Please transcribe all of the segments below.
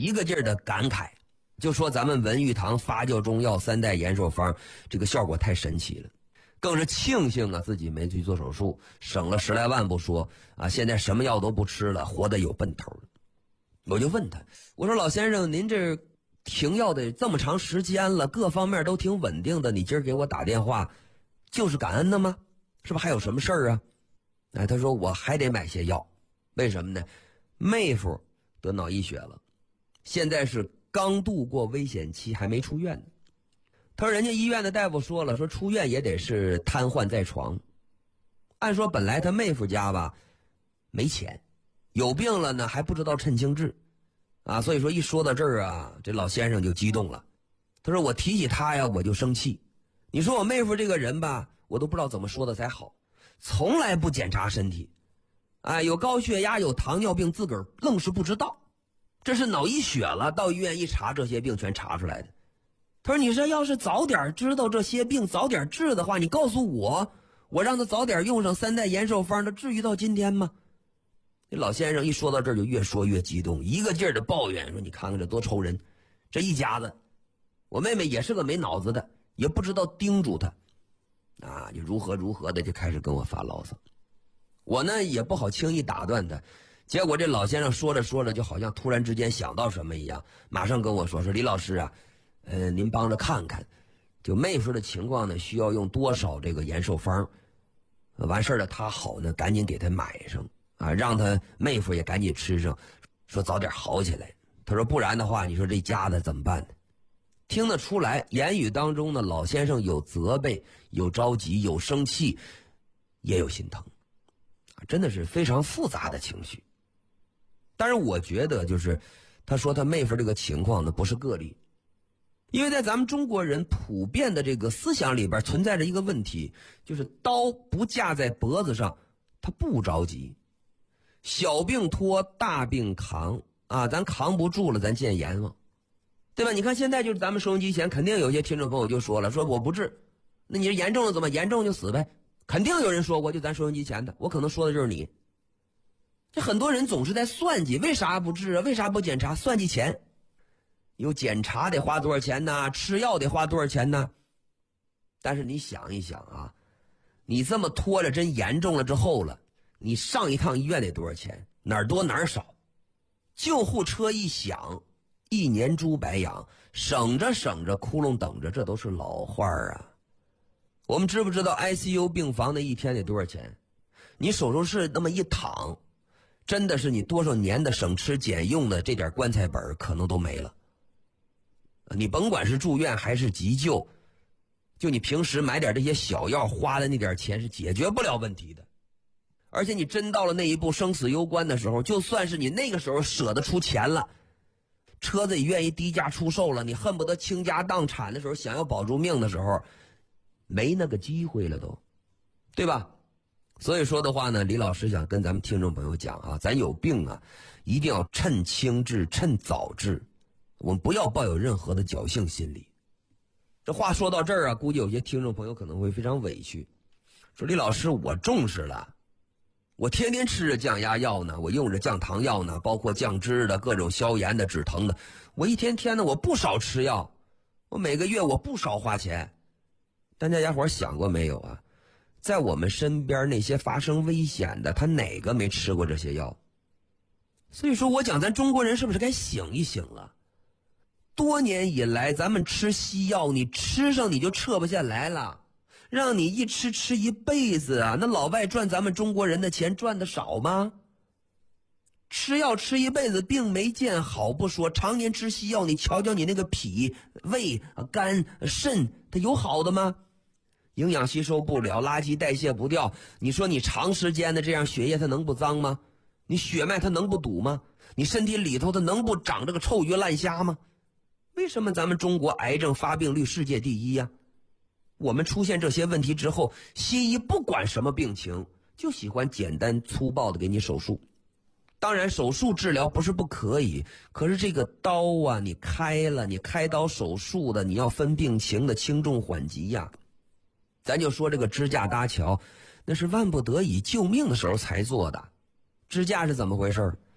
一个劲儿的感慨，就说咱们文玉堂发酵中药3代延寿方这个效果太神奇了，更是庆幸啊自己没去做手术，省了10来万不说啊，现在什么药都不吃了，活得有奔头了。我就问他，我说老先生，您这停药得这么长时间了，各方面都挺稳定的，你今儿给我打电话就是感恩的吗？是不是还有什么事儿啊？哎，他说我还得买些药，为什么呢？妹夫得脑溢血了，现在是刚度过危险期，还没出院呢。他说人家医院的大夫说了，说出院也得是瘫痪在床。按说本来他妹夫家吧没钱，有病了呢还不知道趁轻治啊，所以说一说到这儿啊，这老先生就激动了。他说我提起他呀我就生气，你说我妹夫这个人吧，我都不知道怎么说的才好，从来不检查身体，有高血压有糖尿病自个儿愣是不知道，这是脑溢血了，到医院一查这些病全查出来的。他说你说要是早点知道这些病早点治的话，你告诉我，我让他早点用上3代延寿方，他至于到今天吗？这老先生一说到这儿就越说越激动，一个劲儿的抱怨说你看看这多愁人，这一家子，我妹妹也是个没脑子的，也不知道叮嘱他啊，就如何的就开始跟我发牢骚。我呢也不好轻易打断他，结果这老先生说着说着就好像突然之间想到什么一样，马上跟我说李老师啊，您帮着看看，就妹夫的情况呢需要用多少这个延寿方，完事儿了他好呢赶紧给他买上啊，让他妹夫也赶紧吃上，说早点好起来。他说不然的话你说这家的怎么办呢？听得出来言语当中呢，老先生有责备，有着急，有生气，也有心疼，真的是非常复杂的情绪。但是我觉得就是他说他妹夫这个情况呢不是个例，因为在咱们中国人普遍的这个思想里边存在着一个问题，就是刀不架在脖子上他不着急，小病拖大病扛啊，咱扛不住了咱见阎王，对吧？你看现在就是咱们收音机前肯定有些听众朋友就说了，说我不治，那你严重了怎么严重就死呗，肯定有人说过，就咱收音机前的，我可能说的就是你。这很多人总是在算计，为啥不治啊？为啥不检查？算计钱，有检查得花多少钱呢？吃药得花多少钱呢？但是你想一想啊，你这么拖着真严重了之后了，你上一趟医院得多少钱？哪儿多哪儿少？救护车一响，一年猪白养，省着省着窟窿等着，这都是老话啊。我们知不知道 ICU 病房的一天得多少钱？你手术室那么一躺，真的是你多少年的省吃俭用的这点棺材本可能都没了。你甭管是住院还是急救，就你平时买点这些小药花的那点钱是解决不了问题的。而且你真到了那一步生死攸关的时候，就算是你那个时候舍得出钱了，车子也愿意低价出售了，你恨不得倾家荡产的时候，想要保住命的时候，没那个机会了都，对吧？所以说的话呢，李老师想跟咱们听众朋友讲啊，咱有病啊一定要趁轻治，趁早治，我们不要抱有任何的侥幸心理。这话说到这儿啊，估计有些听众朋友可能会非常委屈，说李老师我重视了，我天天吃着降压药呢，我用着降糖药呢，包括降脂的各种消炎的止疼的，我一天天的我不少吃药，我每个月我不少花钱。但大家伙想过没有啊，在我们身边那些发生危险的，他哪个没吃过这些药？所以说我讲咱中国人是不是该醒一醒了？多年以来咱们吃西药，你吃上你就撤不下来了，让你一吃一辈子啊！那老外赚咱们中国人的钱赚的少吗？吃药吃一辈子病没见好不说，常年吃西药，你瞧瞧你那个脾胃肝肾它有好的吗？营养吸收不了，垃圾代谢不掉，你说你长时间的这样血液它能不脏吗？你血脉它能不堵吗？你身体里头它能不长这个臭鱼烂虾吗？为什么咱们中国癌症发病率世界第一呀？我们出现这些问题之后，西医不管什么病情，就喜欢简单粗暴的给你手术。当然手术治疗不是不可以，可是这个刀啊，你开了，你开刀手术的，你要分病情的轻重缓急呀。咱就说这个支架搭桥，那是万不得已救命的时候才做的。支架是怎么回事？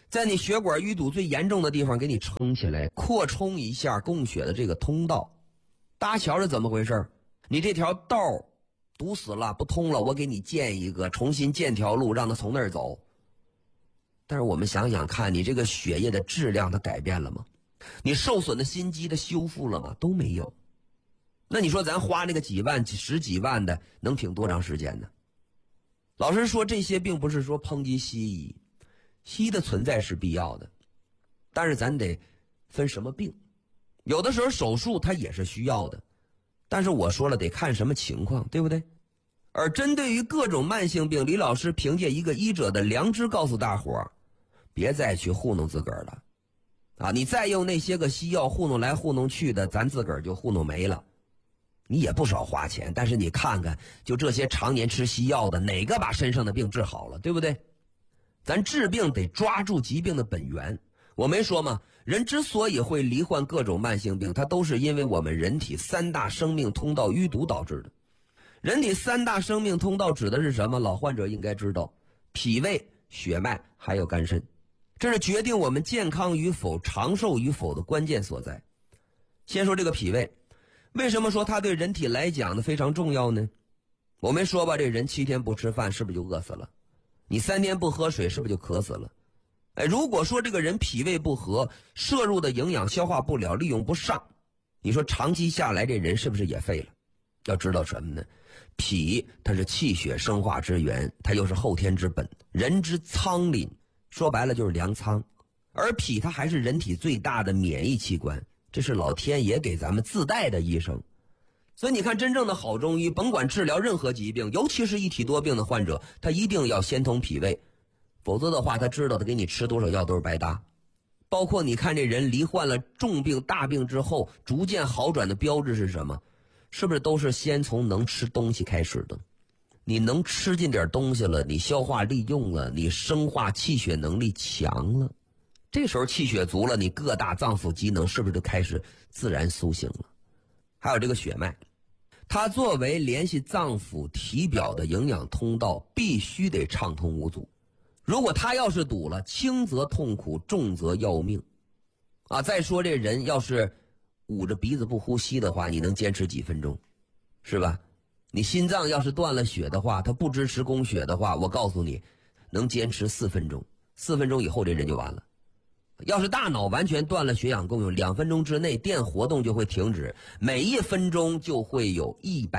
在你血管淤堵最严重的地方给你撑起来，扩充一下供血的这个通道。搭桥是怎么回事？你这条道堵死了不通了，我给你建一个，重新建条路让它从那儿走。但是我们想想看，你这个血液的质量它改变了吗？你受损的心肌它修复了吗？都没有。那你说咱花那个几万十几万的能挺多长时间呢？老实说，这些并不是说抨击西医，西医的存在是必要的，但是咱得分什么病。有的时候手术它也是需要的，但是我说了得看什么情况，对不对？而针对于各种慢性病，李老师凭借一个医者的良知告诉大伙儿，别再去糊弄自个儿了啊！你再用那些个西药糊弄来糊弄去的，咱自个儿就糊弄没了。你也不少花钱，但是你看看，就这些常年吃西药的，哪个把身上的病治好了，对不对？咱治病得抓住疾病的本源。我没说吗？人之所以会罹患各种慢性病，它都是因为我们人体三大生命通道淤堵导致的。人体三大生命通道指的是什么？老患者应该知道，脾胃、血脉还有肝肾，这是决定我们健康与否、长寿与否的关键所在。先说这个脾胃，为什么说它对人体来讲呢非常重要呢？我没说吧，这人7天不吃饭是不是就饿死了？你3天不喝水是不是就渴死了？如果说这个人脾胃不和，摄入的营养消化不了，利用不上，你说长期下来这人是不是也废了？要知道什么呢？脾它是气血生化之源，它又是后天之本，人之仓廪，说白了就是粮仓。而脾它还是人体最大的免疫器官，这是老天爷给咱们自带的医生。所以你看，真正的好中医，甭管治疗任何疾病，尤其是一体多病的患者，他一定要先通脾胃，否则的话他知道他给你吃多少药都是白搭。包括你看这人罹患了重病大病之后逐渐好转的标志是什么？是不是都是先从能吃东西开始的？你能吃进点东西了，你消化利用了，你生化气血能力强了，这时候气血足了，你各大脏腑机能是不是就开始自然苏醒了？还有这个血脉，它作为联系脏腑体表的营养通道，必须得畅通无阻。如果它要是堵了，轻则痛苦，重则要命啊！再说这人要是捂着鼻子不呼吸的话，你能坚持几分钟？是吧？你心脏要是断了血的话，它不支持供血的话，我告诉你，能坚持4分钟，4分钟以后这人就完了。要是大脑完全断了血氧供应，2分钟之内电活动就会停止，每1分钟就会有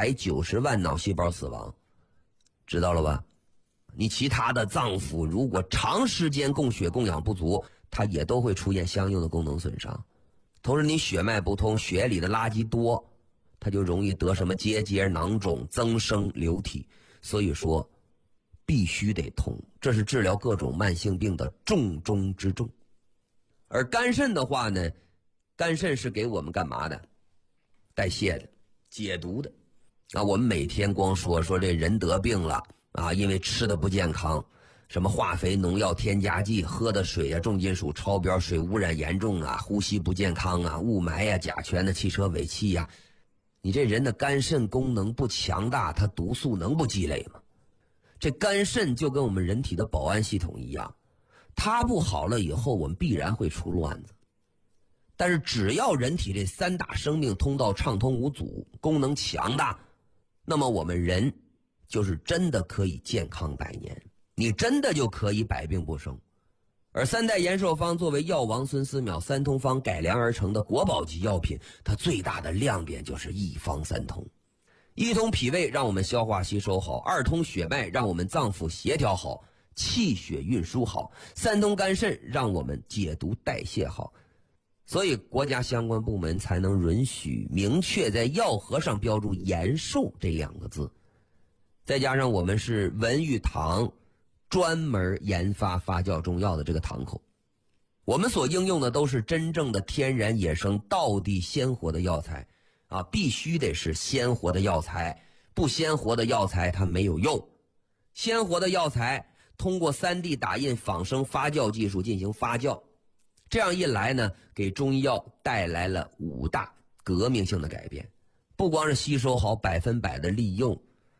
190万脑细胞死亡，知道了吧？你其他的脏腑如果长时间供血供氧不足，它也都会出现相应的功能损伤。同时你血脉不通，血液里的垃圾多，它就容易得什么结节、囊肿、增生、流体。所以说必须得通，这是治疗各种慢性病的重中之重。而肝肾的话呢，肝肾是给我们干嘛的？代谢的，解毒的啊。我们每天光说这人得病了啊，因为吃的不健康，什么化肥、农药、添加剂，喝的水啊重金属超标，水污染严重啊，呼吸不健康啊，雾霾啊，甲醛的汽车尾气啊，你这人的肝肾功能不强大，它毒素能不积累吗？这肝肾就跟我们人体的保安系统一样，它不好了以后，我们必然会出乱子。但是只要人体这3大生命通道畅通无阻，功能强大，那么我们人就是真的可以健康100年，你真的就可以百病不生。而3代延寿方作为药王孙思邈3通方改良而成的国宝级药品，它最大的亮点就是一方3通。1通脾胃让我们消化吸收好，2通血脉让我们脏腑协调好，气血运输好，3通肝肾让我们解毒代谢好。所以国家相关部门才能允许明确在药盒上标注延寿这2个字。再加上我们是文玉堂专门研发发酵中药的这个堂口，我们所应用的都是真正的天然野生道地鲜活的药材啊，必须得是鲜活的药材，不鲜活的药材它没有用。鲜活的药材通过3D 打印仿生发酵技术进行发酵，这样一来呢，给中医药带来了5大革命性的改变。不光是吸收好100%的利用，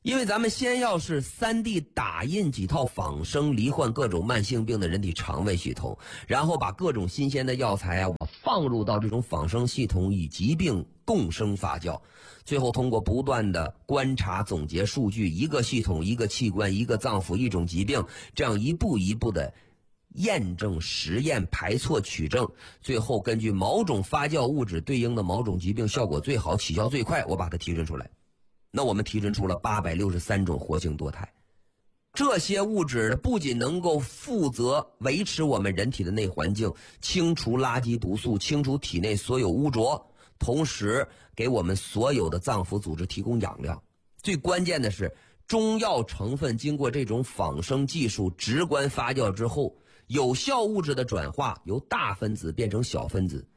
因为咱们先要是3D 打印几套仿生罹患各种慢性病的人体肠胃系统，然后把各种新鲜的药材啊，我放入到这种仿生系统，与疾病共生发酵，最后通过不断的观察总结数据，一个系统一个器官一个脏腑一种疾病，这样一步一步的验证实验排错取证，最后根据某种发酵物质对应的某种疾病效果最好起效最快，我把它提纯出来。那我们提纯出了863种活性多肽，这些物质不仅能够负责维持我们人体的内环境，清除垃圾毒素，清除体内所有污浊，同时给我们所有的脏腑组织提供养料。最关键的是，中药成分经过这种仿生技术直观发酵之后，有效物质的转化由大分子变成小分子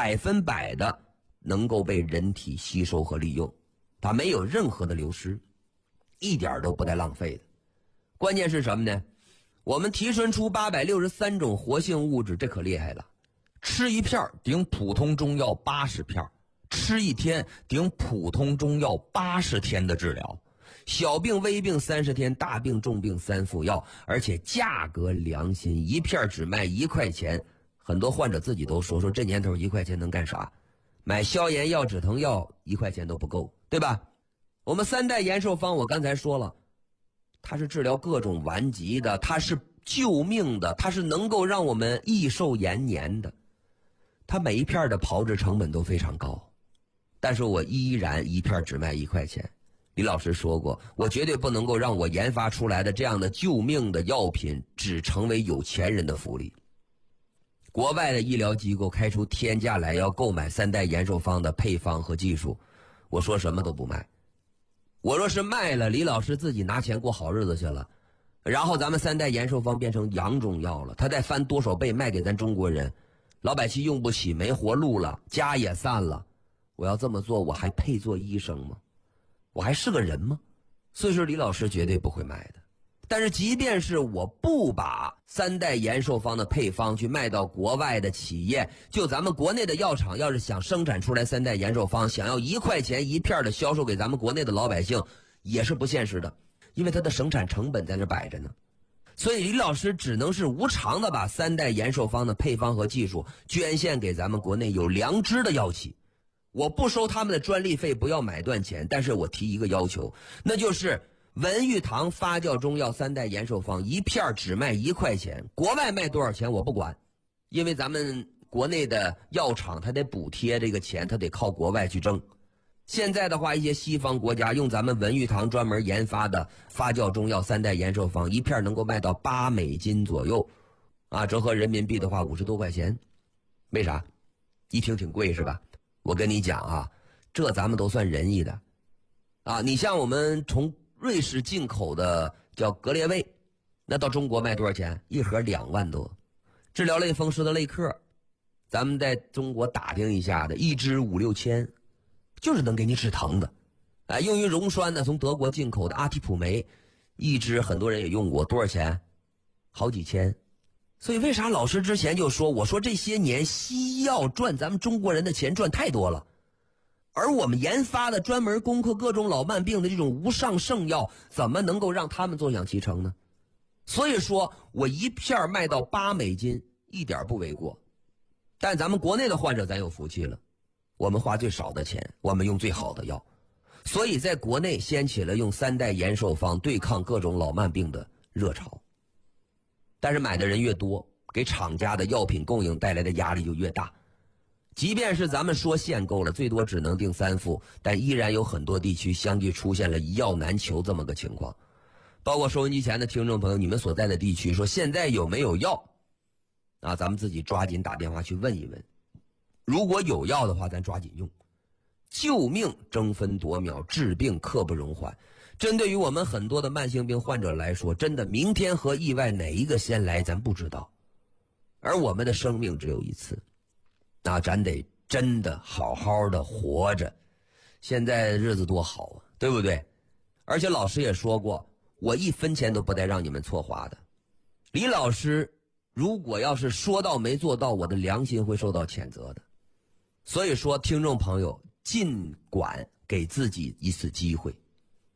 ，100%的能够被人体吸收和利用，它没有任何的流失，一点都不带浪费的。关键是什么呢？我们提纯出863种活性物质，这可厉害了。吃一片顶普通中药80片，吃一天顶普通中药80天的治疗。小病微病30天，大病重病3副药，而且价格良心，一片只卖1块钱。很多患者自己都说这年头1块钱能干啥？买消炎药止疼药1块钱都不够，对吧？我们3代延寿方我刚才说了，它是治疗各种顽疾的，它是救命的，它是能够让我们益寿延年的。它每一片的炮制成本都非常高，但是我依然一片只卖1块钱。李老师说过，我绝对不能够让我研发出来的这样的救命的药品只成为有钱人的福利。国外的医疗机构开出天价来要购买3代延寿方的配方和技术，我说什么都不卖。我若是卖了，李老师自己拿钱过好日子去了，然后咱们3代延寿方变成洋中药了，他再翻多少倍卖给咱中国人，老百姓用不起，没活路了，家也散了。我要这么做，我还配做医生吗？我还是个人吗？所以说李老师绝对不会卖的。但是即便是我不把3代延寿方的配方去卖到国外的企业，就咱们国内的药厂要是想生产出来3代延寿方，想要1块钱一片的销售给咱们国内的老百姓，也是不现实的，因为它的生产成本在这摆着呢。所以李老师只能是无偿的把3代延寿方的配方和技术捐献给咱们国内有良知的药企。我不收他们的专利费，不要买断钱，但是我提一个要求，那就是文玉堂发酵中药3代延寿方一片只卖1块钱，国外卖多少钱我不管，因为咱们国内的药厂它得补贴这个钱，它得靠国外去挣。现在的话，一些西方国家用咱们文玉堂专门研发的发酵中药3代延寿方，一片能够卖到8美金左右，折合人民币的话50多块钱。为啥？一听挺贵是吧？我跟你讲啊，这咱们都算仁义的你像我们从瑞士进口的叫格列卫，那到中国卖多少钱？一盒2万多。治疗类风湿的类克，咱们在中国打听一下的，一支5、6千，就是能给你止疼的。用于溶栓的，从德国进口的阿替普酶，一支很多人也用过，多少钱？好几千。所以为啥老师之前就说，我说这些年西医药赚咱们中国人的钱赚太多了，而我们研发的专门攻克各种老慢病的这种无上圣药，怎么能够让他们坐享其成呢？所以说我一片卖到8美金一点不为过。但咱们国内的患者咱有福气了，我们花最少的钱，我们用最好的药，所以在国内掀起了用3代延寿方对抗各种老慢病的热潮。但是买的人越多，给厂家的药品供应带来的压力就越大。即便是咱们说限购了，最多只能订3副，但依然有很多地区相继出现了一药难求这么个情况。包括收音机前的听众朋友，你们所在的地区说现在有没有药咱们自己抓紧打电话去问一问。如果有药的话，咱抓紧用。救命争分夺秒，治病刻不容缓。针对于我们很多的慢性病患者来说，真的明天和意外哪一个先来咱不知道，而我们的生命只有一次，那咱得真的好好的活着。现在日子多好啊，对不对？而且老师也说过，我1分钱都不带让你们错花的。李老师如果要是说到没做到，我的良心会受到谴责的。所以说听众朋友，尽管给自己一次机会，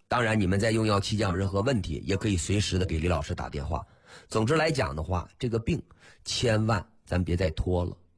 当然，你们在用药期间有任何问题，也可以随时的给李老师打电话。总之来讲的话，这个病千万咱别再拖了。